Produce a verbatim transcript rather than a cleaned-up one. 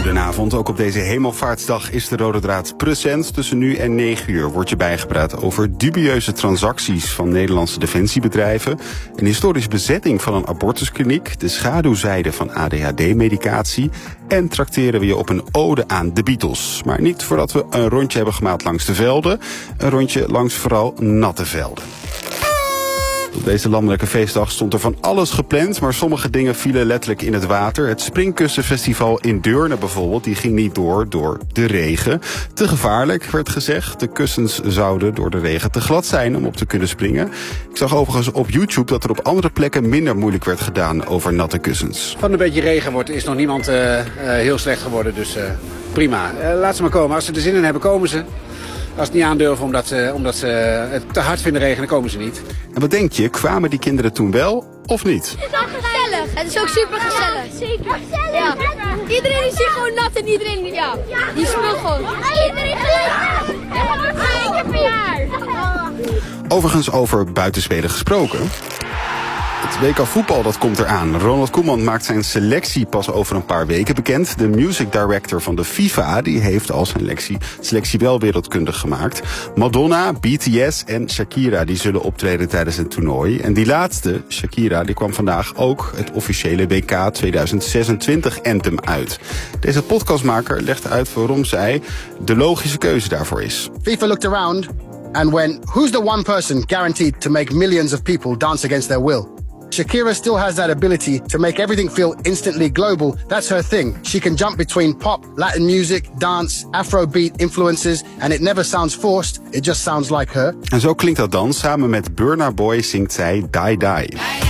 Goedenavond, ook op deze hemelvaartsdag is de rode draad present. Tussen nu en negen uur wordt je bijgepraat over dubieuze transacties van Nederlandse defensiebedrijven, een historische bezetting van een abortuskliniek, de schaduwzijde van A D H D-medicatie en trakteren we je op een ode aan de Beatles. Maar niet voordat we een rondje hebben gemaakt langs de velden, een rondje langs vooral natte velden. Op deze landelijke feestdag stond er van alles gepland, maar sommige dingen vielen letterlijk in het water. Het Springkussenfestival in Deurne bijvoorbeeld, die ging niet door door de regen. Te gevaarlijk, werd gezegd. De kussens zouden door de regen te glad zijn om op te kunnen springen. Ik zag overigens op YouTube dat er op andere plekken minder moeilijk werd gedaan over natte kussens. Van een beetje regen wordt, is nog niemand uh, uh, heel slecht geworden, dus uh, prima. Uh, laat ze maar komen. Als ze er zin in hebben, komen ze. Als ze niet aandurven omdat ze, omdat ze het te hard vinden regenen, komen ze niet. En wat denk je, kwamen die kinderen toen wel of niet? Het is wel gezellig. Het is ook super gezellig. Ja, zeker. Ja. Iedereen is hier gewoon nat en iedereen, ja, die speelt gewoon. Iedereen gezellig. Ja, één keer per jaar. Overigens over buitenspelen gesproken. Het W K voetbal, dat komt eraan. Ronald Koeman maakt zijn selectie pas over een paar weken bekend. De music director van de FIFA die heeft al zijn selectie, selectie wel wereldkundig gemaakt. Madonna, B T S en Shakira die zullen optreden tijdens het toernooi. En die laatste, Shakira, die kwam vandaag ook het officiële W K tweeduizend zesentwintig anthem uit. Deze podcastmaker legt uit waarom zij de logische keuze daarvoor is. FIFA looked around and went, who's the one person guaranteed to make millions of people dance against their will? Shakira still has that ability to make everything feel instantly global. That's her thing. She can jump between pop, Latin music, dance, Afrobeat influences, and it never sounds forced. It just sounds like her. En zo klinkt dat dan. Samen met Burna Boy zingt zij Die Die.